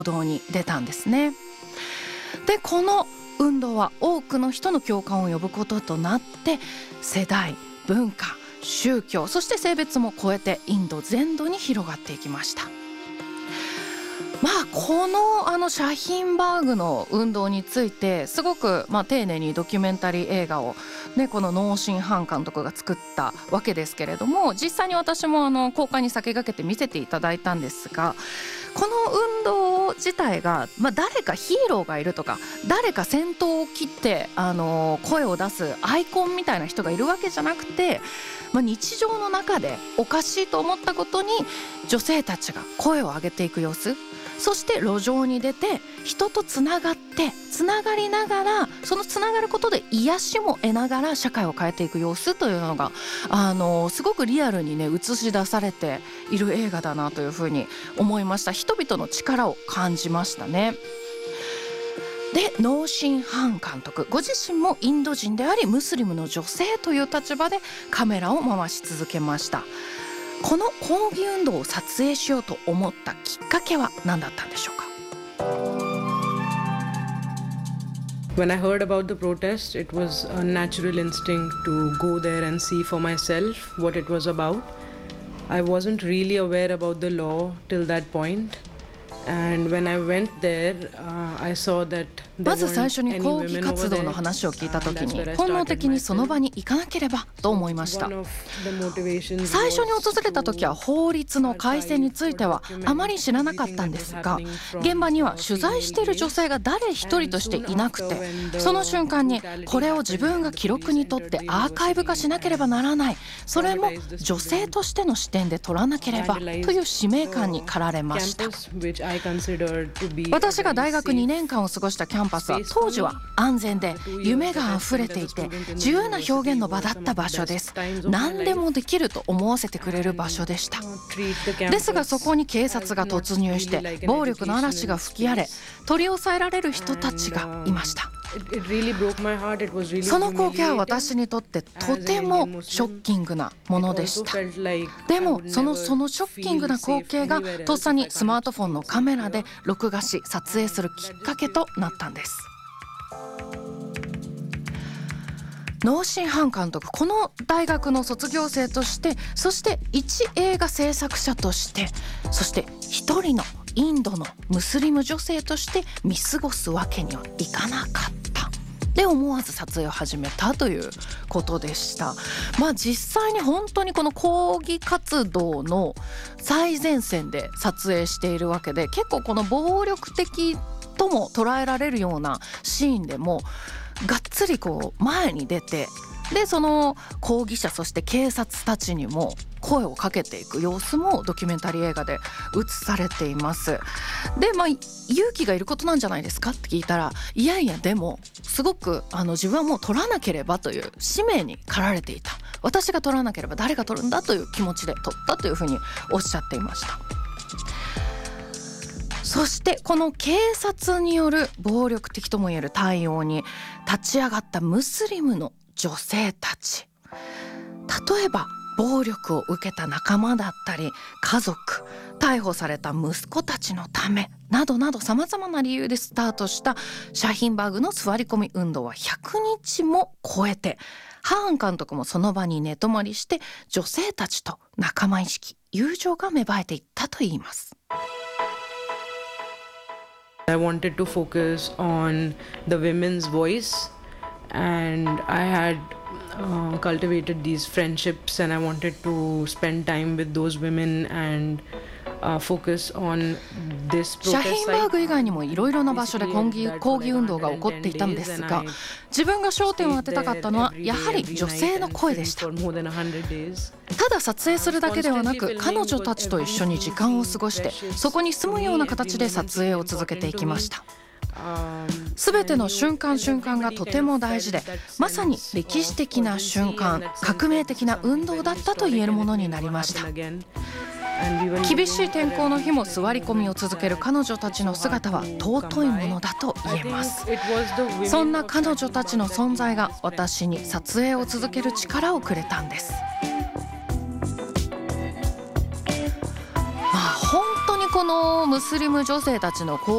動に出たんですね。でこの運動は多くの人の共感を呼ぶこととなって、世代、文化、宗教、そして性別も超えてインド全土に広がっていきました。このシャヒンバーグの運動についてすごく丁寧にドキュメンタリー映画を、このノーシン・ハン監督が作ったわけですけれども、実際に私も公開に先駆けて見せていただいたんですが、この運動自体が、誰かヒーローがいるとか、誰か先頭を切って声を出すアイコンみたいな人がいるわけじゃなくて、日常の中でおかしいと思ったことに女性たちが声を上げていく様子、そして路上に出て人とつながりながら、そのつながることで癒しも得ながら社会を変えていく様子というのがすごくリアルに映し出されている映画だなというふうに思いました。人々の力を感じましたね。でノーシン・ハン監督ご自身もインド人でありムスリムの女性という立場でカメラを回し続けました。この抗議運動を撮影しようと思ったきっかけは何だったんでしょうか。 When I heard about the protest, it was a natural instinct to go there and see for myself what it was about. I wasn't really aware about the law till that point. And when I went there, I saw that まず最初に抗議活動の話を聞いた時に本能的にその場に行かなければと思いました。最初に訪れた時は法律の改正についてはあまり知らなかったんですが、現場には取材している女性が誰一人としていなくて、その瞬間にこれを自分が記録にとってアーカイブ化しなければならない、それも女性としての視点で撮らなければという使命感に駆られました。私が大学2年間を過ごしたキャンパスは当時は安全で夢があふれていて自由な表現の場だった場所です。何でもできると思わせてくれる場所でした。ですがそこに警察が突入して暴力の嵐が吹き荒れ、取り押さえられる人たちがいました。その光景は私にとってとてもショッキングなものでした。でもそのショッキングな光景がとっさにスマートフォンのカメラで録画し撮影するきっかけとなったんです。ノーシン・ハン監督、この大学の卒業生として、そして一映画制作者として、そして一人のインドのムスリム女性として見過ごすわけにはいかなかったで思わず撮影を始めたということでした。実際に本当にこの抗議活動の最前線で撮影しているわけで、結構この暴力的とも捉えられるようなシーンでもがっつり前に出て、でその抗議者そして警察たちにも声をかけていく様子もドキュメンタリー映画で映されています。で勇気がいることなんじゃないですかって聞いたら、いやでもすごく自分はもう撮らなければという使命に駆られていた、私が撮らなければ誰が撮るんだという気持ちで撮ったというふうにおっしゃっていました。そしてこの警察による暴力的ともいえる対応に立ち上がったムスリムの女性たち、例えば暴力を受けた仲間だったり家族、逮捕された息子たちのためなどなど様々な理由でスタートしたシャヒンバーグの座り込み運動は100日も超えて、ハーン監督もその場に寝泊まりして女性たちと仲間意識、友情が芽生えていったといいます。 I wanted to focus on the women's voice, and I had cultivated these friendships, and I wanted to spend time with those women and focus on this protest. シャヒンバーグ以外にもいろいろな場所で抗議運動が起こっていたんですが、自分が焦点を当てたかったのはやはり女性の声でした。ただ撮影するだけではなく、彼女たちと一緒に時間を過ごしてそこに住むような形で撮影を続けていきました。すべての瞬間瞬間がとても大事で、まさに歴史的な瞬間、革命的な運動だったと言えるものになりました。厳しい天候の日も座り込みを続ける彼女たちの姿は尊いものだと言えます。そんな彼女たちの存在が私に撮影を続ける力をくれたんです。本当にこのムスリム女性たちの